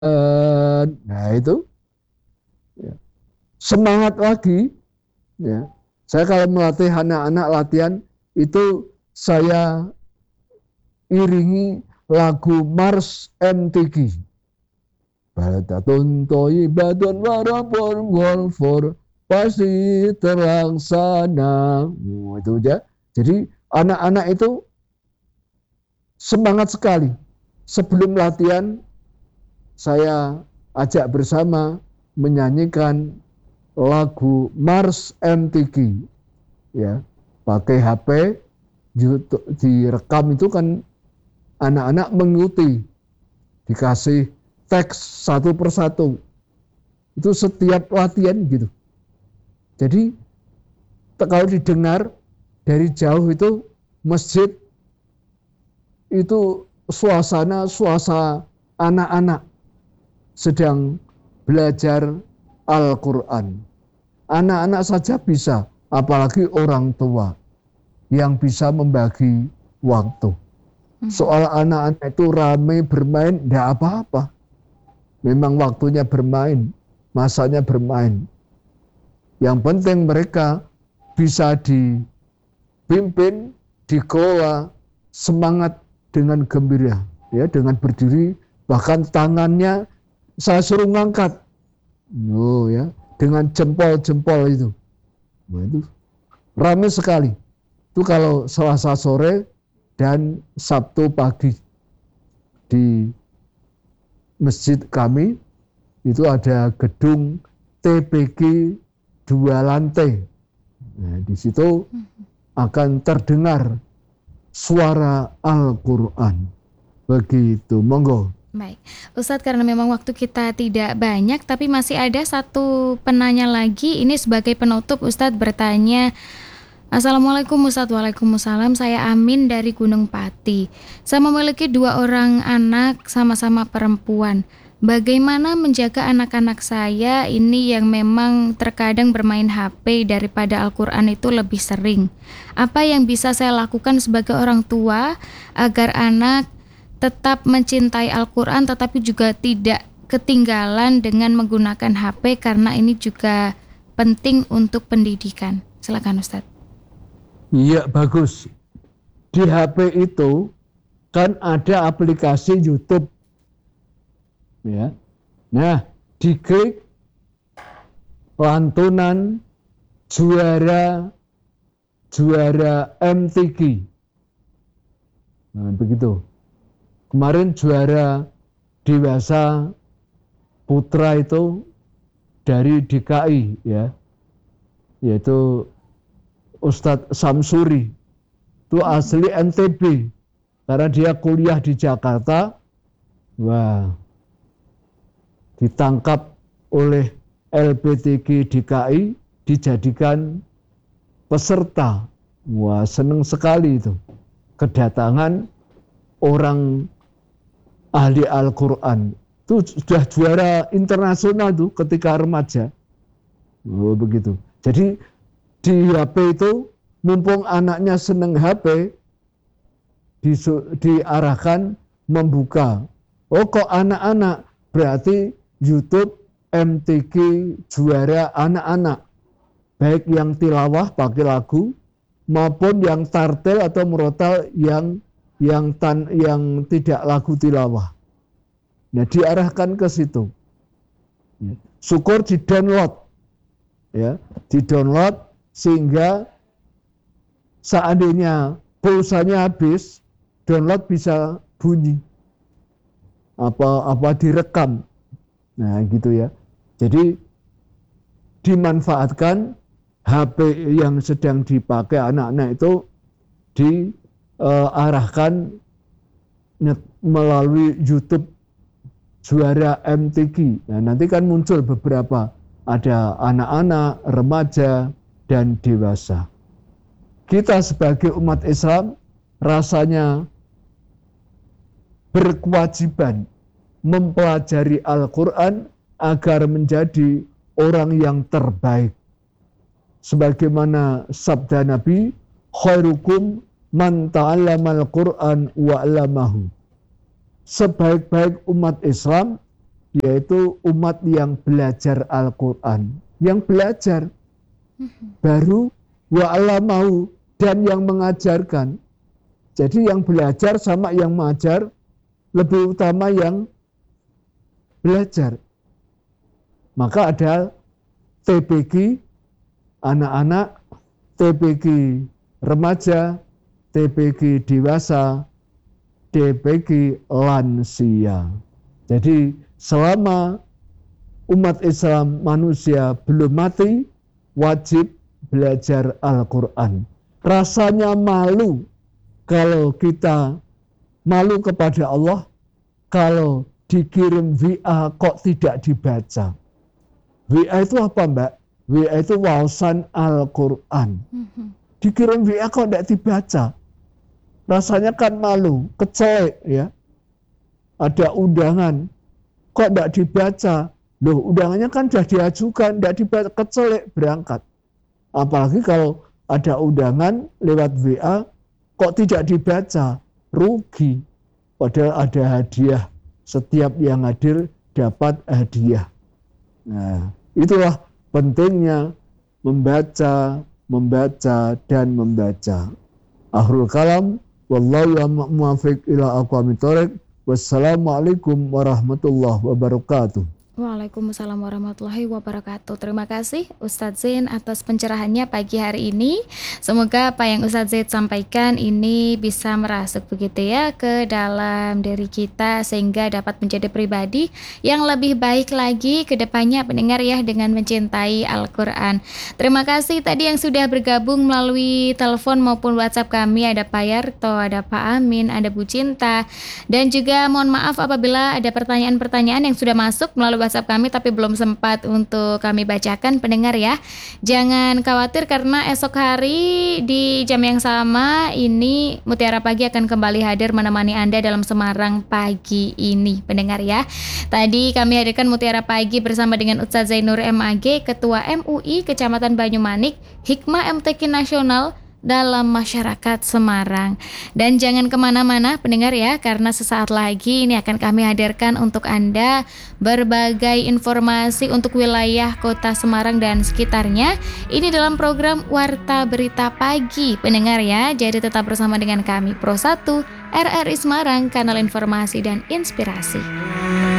Nah itu ya. Semangat lagi ya. Saya kalau melatih anak-anak latihan itu saya iringi lagu Mars MTQ. Badatun toibatun warapun golfor pasti terlaksana. Itu aja. Jadi anak-anak itu semangat sekali. Sebelum latihan saya ajak bersama menyanyikan lagu Mars MTQ. Ya, pakai HP direkam itu kan anak-anak mengikuti, dikasih teks satu persatu. Itu setiap latihan gitu. Jadi kalau didengar dari jauh itu masjid itu suasana anak-anak sedang belajar Al-Quran. Anak-anak saja bisa, apalagi orang tua yang bisa membagi waktu. Soal anak-anak itu ramai bermain, tidak apa-apa. Memang waktunya bermain, masanya bermain. Yang penting mereka bisa dipimpin, dikelola, semangat dengan gembira, ya, dengan berdiri, bahkan tangannya saya suruh ngangkat, ya, dengan jempol-jempol itu. Nah, itu ramai sekali. Itu kalau Selasa sore dan Sabtu pagi di masjid kami itu ada gedung TPG 2 lantai. Nah, di situ akan terdengar suara Al-Quran. Begitu, monggo. Baik, Ustadz, karena memang waktu kita tidak banyak, tapi masih ada satu penanya lagi. Ini sebagai penutup, Ustadz bertanya, Assalamualaikum Ustadz. Waalaikumsalam. Saya Amin dari Gunung Pati. Saya memiliki 2 orang anak, sama-sama perempuan. Bagaimana menjaga anak-anak saya ini yang memang terkadang bermain HP daripada Al-Quran itu lebih sering? Apa yang bisa saya lakukan sebagai orang tua agar anak tetap mencintai Al-Quran tetapi juga tidak ketinggalan dengan menggunakan HP, karena ini juga penting untuk pendidikan? Silakan Ustadz. Iya, bagus. Di HP itu kan ada aplikasi YouTube. Ya. Nah, diklik lantunan juara MTQ. Nah, begitu. Kemarin juara dewasa putra itu dari DKI, ya, yaitu Ustadz Samsuri. Itu asli NTB, karena dia kuliah di Jakarta. Wah, ditangkap oleh LPTG DKI, dijadikan peserta. Wah, seneng sekali itu. Kedatangan orang ahli Al-Quran. Itu sudah juara internasional tuh ketika remaja. Oh, begitu. Jadi di HP itu, mumpung anaknya seneng HP, diarahkan membuka. Oh, kok anak-anak? Berarti YouTube MTQ juara anak-anak. Baik yang tilawah pakai lagu, maupun yang tartil atau murotal yang tidak lagu tilawah. Nah, diarahkan ke situ. Syukur di-download. Ya, di-download sehingga seandainya pulsanya habis, download bisa bunyi. Apa direkam. Nah, gitu ya. Jadi dimanfaatkan HP yang sedang dipakai anak-anak itu diarahkan melalui YouTube juara MTQ. Nah, nanti kan muncul beberapa, ada anak-anak, remaja, dan dewasa. Kita sebagai umat Islam rasanya berkewajiban mempelajari Al-Quran agar menjadi orang yang terbaik. Sebagaimana sabda Nabi, khairukum man ta'allamal Qur'an wa 'allamahu. Sebaik-baik umat Islam yaitu umat yang belajar Al-Quran. Yang belajar, baru wa'alamahu, dan yang mengajarkan. Jadi yang belajar sama yang mengajar, lebih utama yang belajar. Maka ada TPG anak-anak, TPG remaja, TPG dewasa, TPG lansia. Jadi selama umat Islam manusia belum mati, wajib belajar Al-Quran. Rasanya malu kalau kita malu kepada Allah kalau dikirim WA kok tidak dibaca. WA itu apa, Mbak? WA itu wawasan Al-Quran. Dikirim WA kok tidak dibaca. Rasanya kan malu, kecelek ya. Ada undangan, kok tidak dibaca. Loh, undangannya kan sudah diajukan, tidak dibaca, kecelek berangkat. Apalagi kalau ada undangan lewat WA, kok tidak dibaca, rugi. Padahal ada hadiah, setiap yang hadir dapat hadiah. Nah, itulah pentingnya membaca, dan membaca. Akhirul kalam, wallahu muwaffiq ila aqwamit thoriq. Wassalamualaikum warahmatullahi wabarakatuh. Waalaikumsalam warahmatullahi wabarakatuh. Terima kasih Ustadz Zain atas pencerahannya pagi hari ini. Semoga apa yang Ustadz Zain sampaikan ini bisa merasuk begitu ya ke dalam diri kita sehingga dapat menjadi pribadi yang lebih baik lagi ke depannya pendengar ya dengan mencintai Al-Quran. Terima kasih tadi yang sudah bergabung melalui telepon maupun WhatsApp kami. Ada Pak Yarto, ada Pak Amin, ada Bu Cinta, dan juga mohon maaf apabila ada pertanyaan-pertanyaan yang sudah masuk melalui WhatsApp kami tapi belum sempat untuk kami bacakan pendengar ya. Jangan khawatir karena esok hari di jam yang sama ini Mutiara Pagi akan kembali hadir menemani Anda dalam Semarang pagi ini pendengar ya. Tadi kami hadirkan Mutiara Pagi bersama dengan Ustadz Zainur MAG, Ketua MUI Kecamatan Banyumanik, Hikmah MTQ Nasional dalam masyarakat Semarang. Dan jangan kemana-mana pendengar ya, karena sesaat lagi ini akan kami hadirkan untuk Anda berbagai informasi untuk wilayah kota Semarang dan sekitarnya. Ini dalam program Warta Berita Pagi pendengar ya. Jadi tetap bersama dengan kami Pro 1 RRI Semarang, kanal informasi dan inspirasi.